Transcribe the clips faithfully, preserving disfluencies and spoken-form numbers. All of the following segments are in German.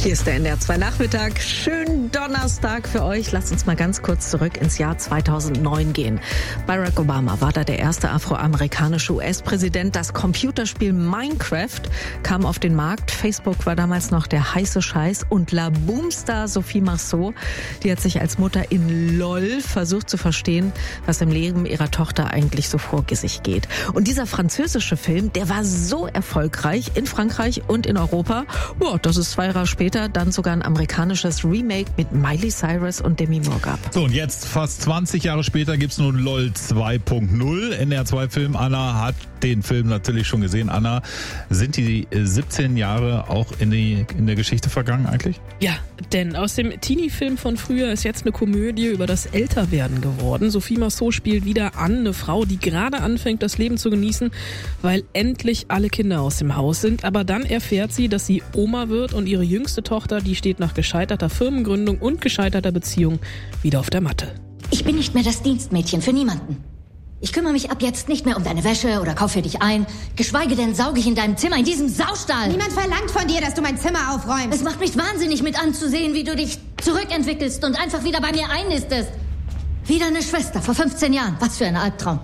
Hier ist der N D R zwei Nachmittag. Schönen Donnerstag für euch. Lasst uns mal ganz kurz zurück ins Jahr zweitausendneun gehen. Barack Obama war da der erste afroamerikanische U S-Präsident. Das Computerspiel Minecraft kam auf den Markt. Facebook war damals noch der heiße Scheiß. Und La Boomstar Sophie Marceau, die hat sich als Mutter in LOL versucht zu verstehen, was im Leben ihrer Tochter eigentlich so vor sich geht. Und dieser französische Film, der war so erfolgreich in Frankreich und in Europa, boah, dass es zwei Jahre später dann sogar ein amerikanisches Remake mit Miley Cyrus und Demi Moore gab. So, und jetzt, fast zwanzig Jahre später, gibt's nun LOL zwei Punkt null. N D R zwei Film. Anna hat den Film natürlich schon gesehen. Anna, sind die siebzehn Jahre auch in, die, in der Geschichte vergangen eigentlich? Ja, denn aus dem Teenie-Film von früher ist jetzt eine Komödie über das Älterwerden geworden. Sophie Marceau spielt wieder an, eine Frau, die gerade anfängt, das Leben zu genießen, weil endlich alle Kinder aus dem Haus sind. Aber dann erfährt sie, dass sie Oma wird und ihre jüngste Tochter, die steht nach gescheiterter Firmengründung und gescheiterter Beziehung wieder auf der Matte. Ich bin nicht mehr das Dienstmädchen für niemanden. Ich kümmere mich ab jetzt nicht mehr um deine Wäsche oder kaufe für dich ein. Geschweige denn sauge ich in deinem Zimmer, in diesem Saustall. Niemand verlangt von dir, dass du mein Zimmer aufräumst. Es macht mich wahnsinnig mit anzusehen, wie du dich zurückentwickelst und einfach wieder bei mir einnistest. Wie deine Schwester vor fünfzehn Jahren. Was für ein Albtraum.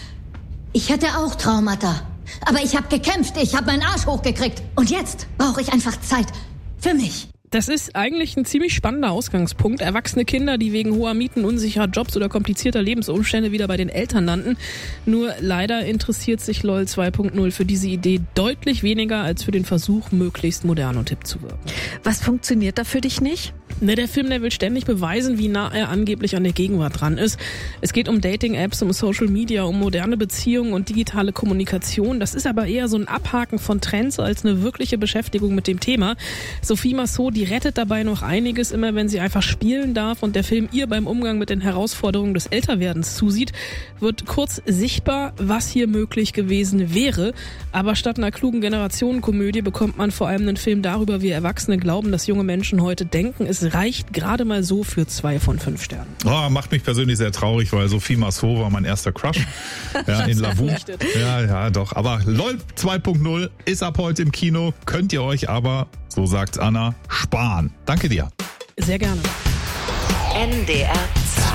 Ich hätte auch Traumata. Aber ich habe gekämpft, ich habe meinen Arsch hochgekriegt. Und jetzt brauche ich einfach Zeit für mich. Das ist eigentlich ein ziemlich spannender Ausgangspunkt. Erwachsene Kinder, die wegen hoher Mieten, unsicherer Jobs oder komplizierter Lebensumstände wieder bei den Eltern landen. Nur leider interessiert sich LOL zwei Punkt null für diese Idee deutlich weniger als für den Versuch, möglichst modern und hip zu wirken. Was funktioniert da für dich nicht? Ne, der Film, der will ständig beweisen, wie nah er angeblich an der Gegenwart dran ist. Es geht um Dating-Apps, um Social Media, um moderne Beziehungen und digitale Kommunikation. Das ist aber eher so ein Abhaken von Trends als eine wirkliche Beschäftigung mit dem Thema. Sophie Marceau, die rettet dabei noch einiges, immer wenn sie einfach spielen darf und der Film ihr beim Umgang mit den Herausforderungen des Älterwerdens zusieht, wird kurz sichtbar, was hier möglich gewesen wäre. Aber statt einer klugen Generationenkomödie bekommt man vor allem einen Film darüber, wie Erwachsene glauben, dass junge Menschen heute denken. Es reicht gerade mal so für zwei von fünf Sternen. Oh, macht mich persönlich sehr traurig, weil Sophie Marceau war mein erster Crush. Ja, in La Boom. Ja, ja, doch. Aber LOL zwei Punkt null ist ab heute im Kino. Könnt ihr euch aber, so sagt Anna, sparen. Danke dir. Sehr gerne. N D R